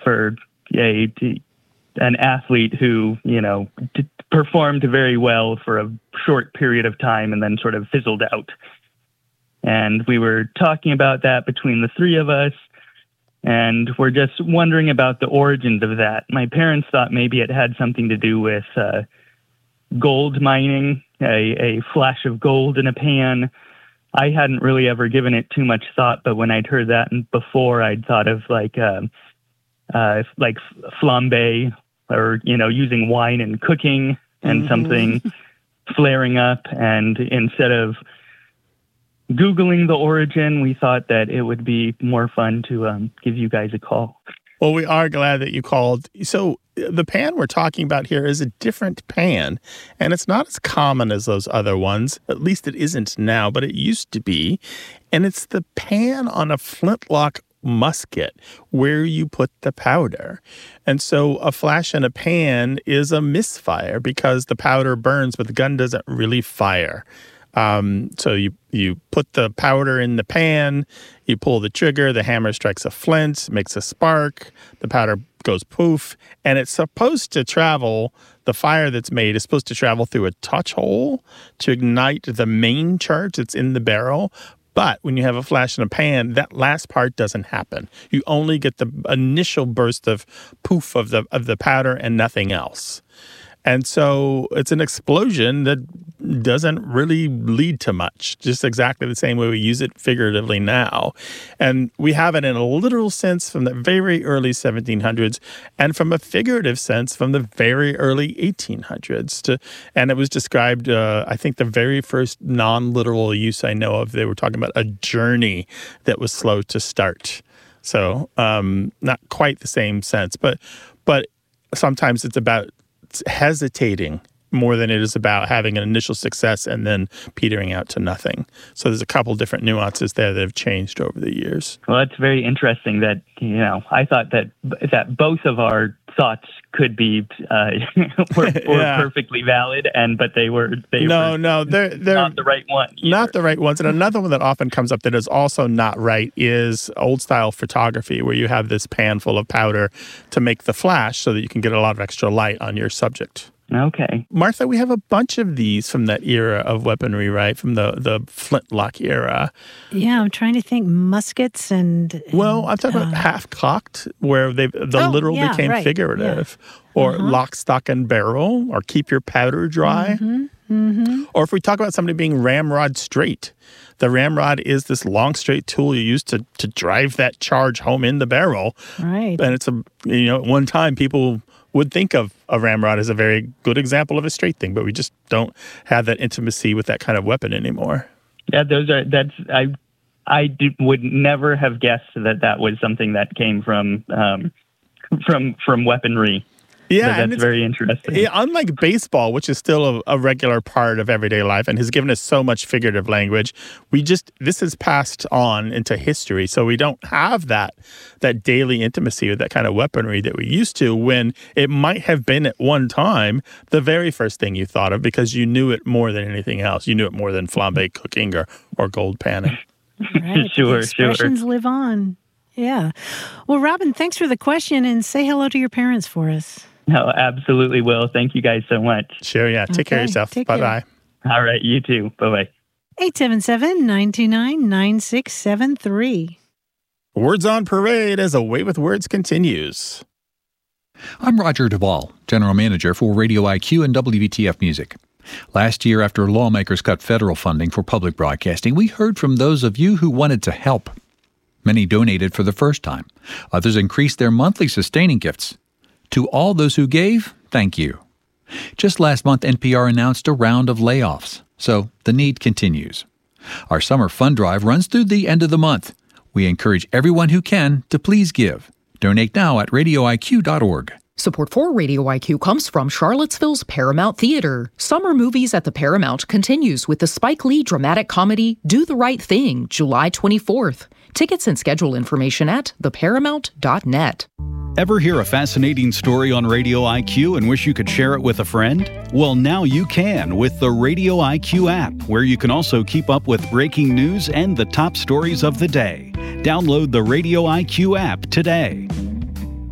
for an athlete who, performed very well for a short period of time and then sort of fizzled out. And we were talking about that between the three of us, and we're just wondering about the origins of that. My parents thought maybe it had something to do with gold mining, a flash of gold in a pan. I hadn't really ever given it too much thought, but when I'd heard that before, I'd thought of like flambe, or, using wine in cooking and something flaring up. And instead of Googling the origin, we thought that it would be more fun to give you guys a call. Well, we are glad that you called. So the pan we're talking about here is a different pan, and it's not as common as those other ones. At least it isn't now, but it used to be. And it's the pan on a flintlock musket where you put the powder. And so a flash in a pan is a misfire because the powder burns, but the gun doesn't really fire. So you put the powder in the pan, you pull the trigger, the hammer strikes a flint, makes a spark, the powder goes poof, and it's supposed to travel, the fire that's made is supposed to travel through a touch hole to ignite the main charge that's in the barrel. But when you have a flash in a pan, that last part doesn't happen. You only get the initial burst of poof of the powder and nothing else. And so it's an explosion that doesn't really lead to much, just exactly the same way we use it figuratively now. And we have it in a literal sense from the very early 1700s and from a figurative sense from the very early 1800s. And it was described, I think the very first non-literal use I know of, they were talking about a journey that was slow to start. So not quite the same sense, but sometimes it's about hesitating more than it is about having an initial success and then petering out to nothing. So there's a couple different nuances there that have changed over the years. Well, it's very interesting that, I thought that both of our thoughts could be were perfectly valid, but they're not the right one. Not the right ones. And another one that often comes up that is also not right is old style photography, where you have this pan full of powder to make the flash so that you can get a lot of extra light on your subject. Okay. Martha, we have a bunch of these from that era of weaponry, right? From the flintlock era. Yeah, I'm trying to think muskets and well, I'm talking about half-cocked, where the literal became figurative. Yeah. Or lock, stock, and barrel, or keep your powder dry. Or if we talk about somebody being ramrod straight, the ramrod is this long, straight tool you use to drive that charge home in the barrel. Right. And it's at one time people would think of a ramrod as a very good example of a straight thing, but we just don't have that intimacy with that kind of weapon anymore. Yeah, I would never have guessed that was something that came from weaponry. Yeah, but that's very interesting. Yeah, unlike baseball, which is still a regular part of everyday life and has given us so much figurative language, this is passed on into history. So we don't have that daily intimacy with that kind of weaponry that we used to, when it might have been at one time the very first thing you thought of because you knew it more than anything else. You knew it more than flambe cooking or gold panning. Right. Sure. Expressions live on. Yeah. Well, Robin, thanks for the question, and say hello to your parents for us. No, absolutely will. Thank you guys so much. Sure, yeah. Take care of yourself. Bye-bye. All right, you too. Bye-bye. 877-929-9673. Words on Parade as A Way with Words continues. I'm Roger Duvall, General Manager for Radio IQ and WVTF Music. Last year, after lawmakers cut federal funding for public broadcasting, we heard from those of you who wanted to help. Many donated for the first time. Others increased their monthly sustaining gifts. To all those who gave, thank you. Just last month, NPR announced a round of layoffs, so the need continues. Our summer fund drive runs through the end of the month. We encourage everyone who can to please give. Donate now at radioiq.org. Support for Radio IQ comes from Charlottesville's Paramount Theater. Summer Movies at the Paramount continues with the Spike Lee dramatic comedy Do the Right Thing, July 24th. Tickets and schedule information at theparamount.net. Ever hear a fascinating story on Radio IQ and wish you could share it with a friend? Well, now you can with the Radio IQ app, where you can also keep up with breaking news and the top stories of the day. Download the Radio IQ app today.